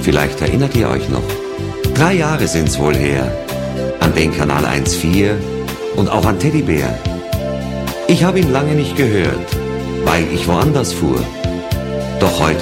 Vielleicht erinnert ihr euch noch. 3 Jahre sind's wohl her. An den Kanal 1,4 und auch an Teddybär. Ich habe ihn lange nicht gehört, weil ich woanders fuhr. Doch heute